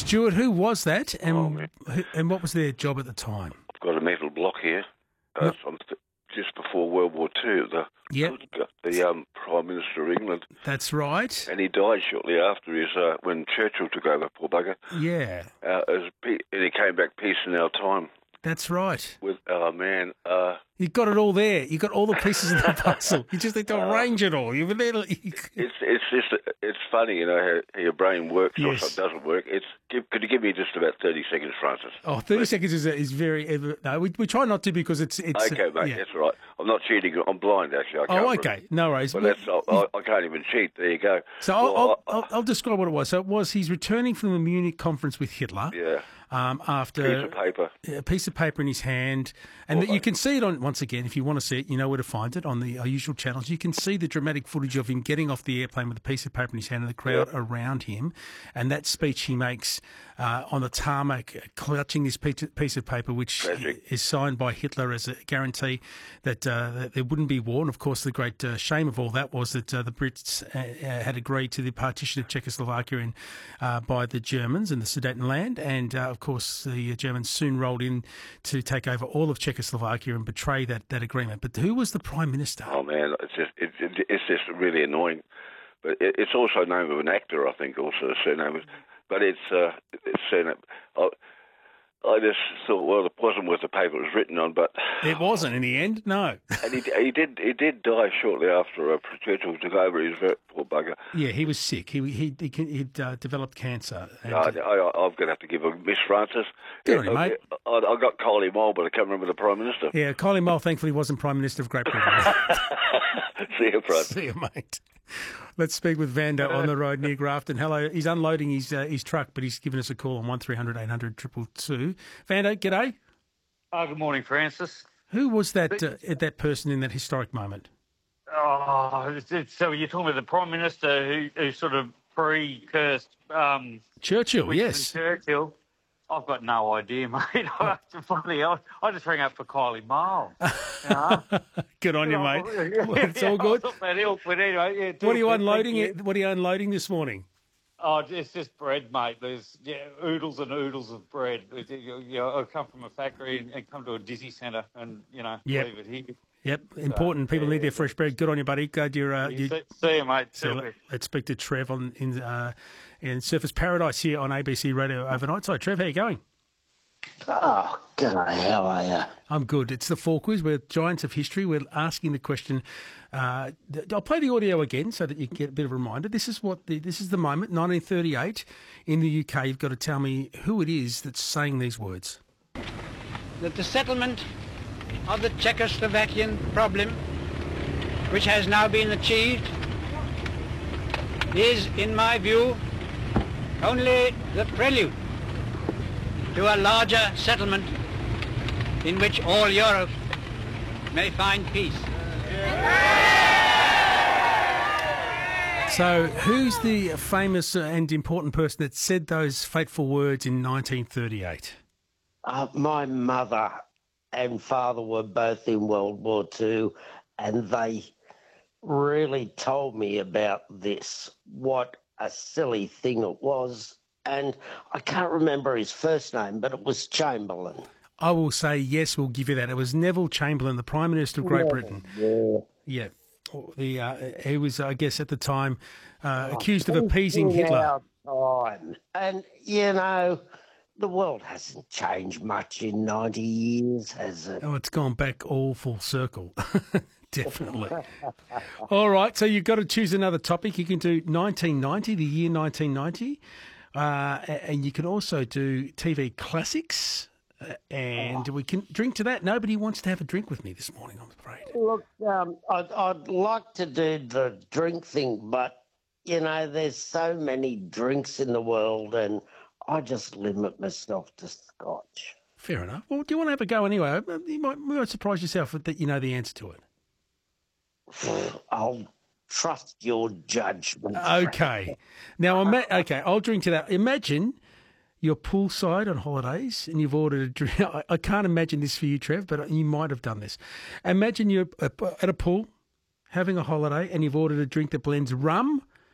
Stuart, who was that, and man. and what was their job at the time? I've got a metal block here. Just before World War II, the Prime Minister of England. That's right. And he died shortly after when Churchill took over, poor bugger. Yeah. And he came back, peace in our time. That's right. You got it all there. You got all the pieces of the puzzle. You just need to arrange it all. It's funny, how your brain works or doesn't work. Could you give me just about 30 seconds, Francis? Oh, 30 seconds is very. No, we try not to because it's. Okay, mate, that's right. I'm not cheating. I'm blind, actually. Okay, no worries. Well, I can't even cheat. There you go. So I'll describe what it was. So he's returning from the Munich conference with Hitler. Yeah. After a piece of paper in his hand, and you can see it on, once again, if you want to see it, you know where to find it on the usual channels. You can see the dramatic footage of him getting off the airplane with a piece of paper in his hand and the crowd around him, and that speech he makes on the tarmac, clutching this piece of paper, which is signed by Hitler as a guarantee that there wouldn't be war. And of course, the great shame of all that was that the Brits had agreed to the partition of Czechoslovakia by the Germans and the Sudetenland, and of course, the Germans soon rolled in to take over all of Czechoslovakia and betray that agreement. But who was the Prime Minister? Oh, man, it's just really annoying. But it's also a name of an actor, I think, also a surname. But it's surname. I just thought, well, it wasn't worth the paper it was written on, but it wasn't in the end. No, and he did die shortly after Churchill took over. He was very poor bugger. Yeah, he was sick. He'd developed cancer. And I'm going to have to give a miss, Francis. Good on you, mate. I got Kylie Mole, but I can't remember the Prime Minister. Yeah, Kylie Mole, thankfully, wasn't Prime Minister of Great Britain. See you, Francis. See you, mate. Let's speak with Vando on the road near Grafton. Hello. He's unloading his truck, but he's given us a call on 1300 800 222. Vando, g'day. Good morning, Francis. Who was that person in that historic moment? So you're talking about the Prime Minister who sort of precursed Churchill, yes. Churchill. I've got no idea, mate. Funny, I just rang up for Kylie Mole. Good on you, mate. It's all good. But anyway, what are you unloading? What are you unloading this morning? Oh, it's just bread, mate. There's oodles and oodles of bread. I come from a factory and come to a Dizzy centre and, leave it here. Yep, important. People need their fresh bread. Good on you, buddy. Glad you're. See you, mate. Let's speak to Trev in Surfers Paradise here on ABC Radio overnight. So, Trev, how you going? Oh, g'day. How are you? I'm good. It's the Fall Quiz. We're giants of history. We're asking the question. I'll play the audio again so that you can get a bit of a reminder. This is the moment, 1938 in the UK. You've got to tell me who it is that's saying these words. That the settlement of the Czechoslovakian problem, which has now been achieved, is, in my view, only the prelude to a larger settlement in which all Europe may find peace. So, who's the famous and important person that said those fateful words in 1938? My mother and father were both in World War II, and they really told me about this, what a silly thing it was. And I can't remember his first name, but it was Chamberlain. I will say yes, we'll give you that. It was Neville Chamberlain, the Prime Minister of Great Britain. Yeah. He was, I guess, at the time accused of appeasing Hitler. And, the world hasn't changed much in 90 years, has it? Oh, it's gone back all full circle. Definitely. All right, so you've got to choose another topic. You can do 1990, the year 1990, and you can also do TV classics, and we can drink to that. Nobody wants to have a drink with me this morning, I'm afraid. Look, I'd like to do the drink thing, but, there's so many drinks in the world, and I just limit myself to scotch. Fair enough. Well, do you want to have a go anyway? You might surprise yourself that you know the answer to it. I'll trust your judgment. Okay. Now, I'll drink to that. Imagine you're poolside on holidays and you've ordered a drink. I can't imagine this for you, Trev, but you might have done this. Imagine you're at a pool having a holiday and you've ordered a drink that blends rum,